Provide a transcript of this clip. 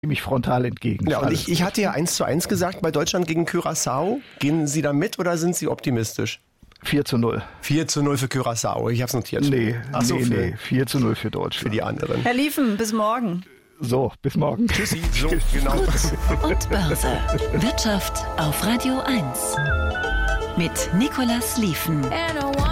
mich frontal entgegen. Ja, und ich hatte ja 1:1 gesagt bei Deutschland gegen Curaçao. Gehen Sie da mit oder sind Sie optimistisch? 4:0. 4:0 für Curaçao. Ich habe es notiert. Nee, Ach so, nee, 4:0 für Deutschland. Für die anderen. Herr Liefen, bis morgen. So, bis morgen. Tschüssi. So, genau. Gut und Börse. Wirtschaft auf Radio 1. Mit Nicolas Liefen.